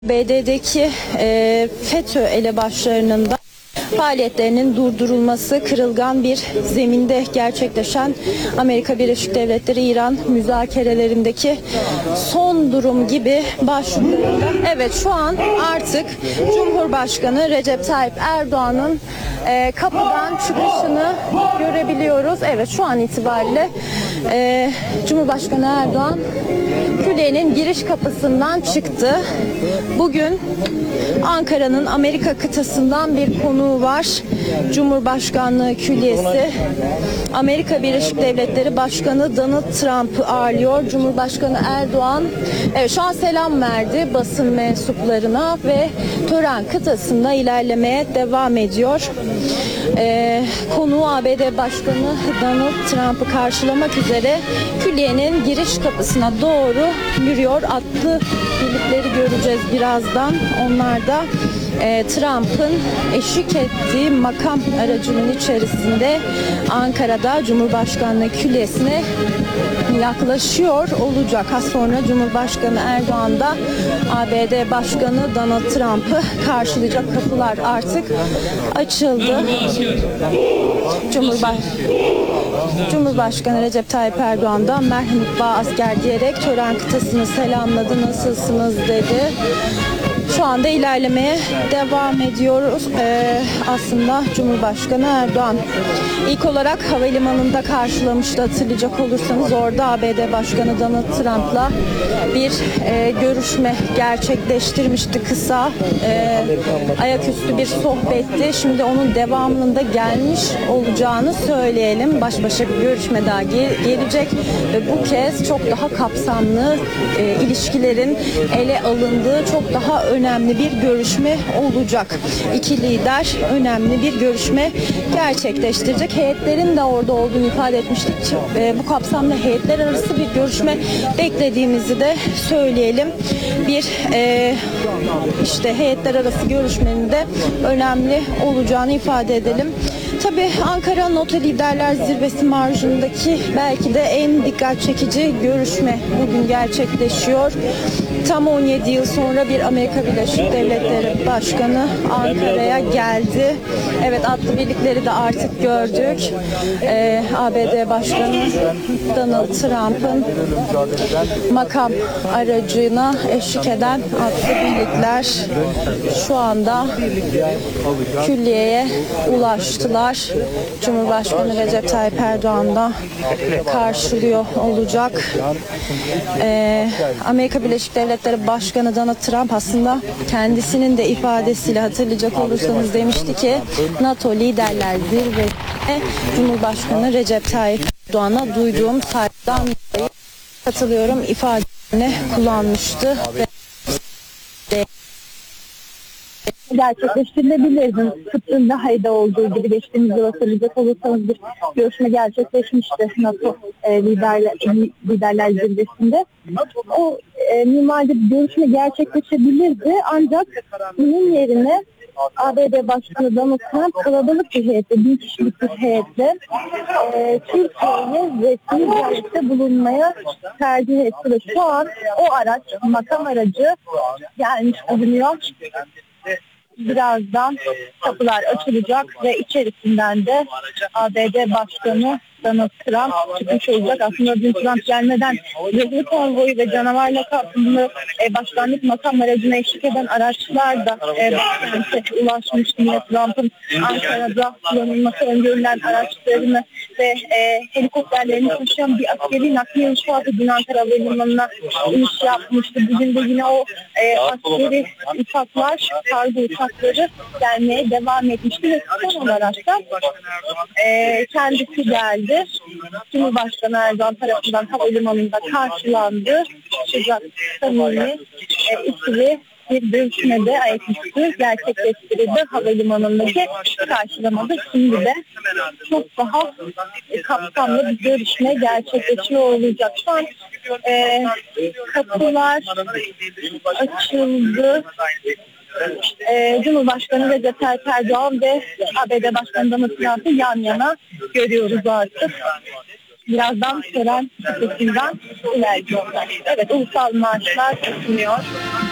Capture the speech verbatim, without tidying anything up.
B D'deki e, FETÖ elebaşlarının da faaliyetlerinin durdurulması, kırılgan bir zeminde gerçekleşen Amerika Birleşik Devletleri İran müzakerelerindeki son durum gibi başlıklarında. Evet, şu an artık Cumhurbaşkanı Recep Tayyip Erdoğan'ın e, kapıdan çıkışını görebiliyoruz. Evet, şu an itibariyle e, Cumhurbaşkanı Erdoğan Külliye'nin giriş kapısından çıktı. Bugün Ankara'nın Amerika kıtasından bir konuğu var. Cumhurbaşkanlığı Külliyesi Amerika Birleşik Devletleri Başkanı Donald Trump'ı ağırlıyor. Cumhurbaşkanı Erdoğan evet, şu an selam verdi basın mensuplarına ve tören kıtasında ilerlemeye devam ediyor. Ee, konuğu A B D Başkanı Donald Trump'ı karşılamak üzere Külliye'nin giriş kapısına doğru yürüyor. Atlı birlikleri göreceğiz birazdan. Onlar da e, Trump'ın eşlik ettiği makam aracının içerisinde Ankara'da Cumhurbaşkanlığı Külliyesi'ne yaklaşıyor olacak. Az sonra Cumhurbaşkanı Erdoğan da A B D Başkanı Donald Trump'ı karşılayacak. Kapılar artık açıldı. Cumhurbaş... Cumhurbaşkanı Recep Tayyip Erdoğan da merhaba asker diyerek tören kıtasını selamladı. Nasılsınız dedi. Şu anda ilerlemeye devam ediyoruz. Ee, aslında Cumhurbaşkanı Erdoğan ilk olarak havalimanında karşılamıştı, hatırlayacak olursanız. Orada A B D Başkanı Donald Trump'la bir e, görüşme gerçekleştirmişti. Kısa, e, ayaküstü bir sohbetti. Şimdi onun devamında gelmiş olacağını söyleyelim. Baş başa bir görüşme daha gel- gelecek ve bu kez çok daha kapsamlı e, ilişkilerin ele alındığı çok daha önemli bir görüşme olacak. İki lider önemli bir görüşme gerçekleştirecek. Heyetlerin de orada olduğunu ifade etmiştik. E, bu kapsamda heyetler arası bir görüşme beklediğimizi de söyleyelim. Bir e, işte heyetler arası görüşmenin de önemli olacağını ifade edelim. Tabii Ankara NATO Liderler Zirvesi marjındaki belki de en dikkat çekici görüşme bugün gerçekleşiyor. Tam on yedi yıl sonra bir Amerika Birleşik Devletleri Başkanı Ankara'ya geldi. Evet, atlı birlikleri de artık gördük. Ee, A B D Başkanı Donald Trump'ın makam aracına eşlik eden atlı birlikler şu anda Külliye'ye ulaştılar. Cumhurbaşkanı Recep Tayyip Erdoğan da karşılıyor olacak. Ee, Amerika Birleşik Devletleri Başkanı Donald Trump aslında kendisinin de ifadesiyle, hatırlayacak olursanız, demişti ki NATO Liderler Zirvesi'ne Cumhurbaşkanı Recep Tayyip Erdoğan'a duyduğum saygıdan dolayı katılıyorum ifadesini kullanmıştı ve gerçekleştirilebilirdi. Tıpkında Hayda olduğu gibi geçtiğimiz yıl hatırlayacak olursanız bir görüşme gerçekleşmişti NATO e, liderler, liderler zirvesinde. O e, minvalde bir görüşme gerçekleşebilirdi, ancak bunun yerine A B D Başkanı Donald Trump kalabalık bir heyetle, bin kişilik bir heyetle e, Türkiye'ye resmi ziyarette bulunmaya tercih etti ve şu an o araç, makam aracı gelmiş bulunuyor. Birazdan kapılar açılacak ve içerisinden de A B D Başkanı Donald Trump çıkmış olacak. Aslında dün Trump gelmeden zırhlı konvoyu ve canavarla kapsamlı e, başkanlık makam aracına eşlik eden araçlar da e, başkente ulaşmıştı. Yine Trump'ın Ankara'da kullanılması öngörülen araçlarını ve e, helikopterlerini taşıyan bir askeri nakliye uçağı dün Ankara Havalimanı'na iniş yapmıştı. Bugün de yine o e, askeri uçaklar, kargo uçakları gelmeye devam etmişti ve son olarak da e, kendisi geldi. Cumhurbaşkanı Erdoğan tarafından havalimanında karşılandı. Sıcak, samimi, e, ikili bir görüşmede ayaküstü gerçekleştirildi havalimanındaki karşılamada. Şimdi de çok daha e, kapsamlı bir görüşme gerçekleşiyor olacak. Şu an e, kapılar açıldı. Ee, Cumhurbaşkanı Recep Tayyip Erdoğan ve A B D Başkanı Donald Trump'ı yan yana görüyoruz artık. Birazdan tören kısmından ilerliyorlar. Evet, ulusal marşlar okunuyor.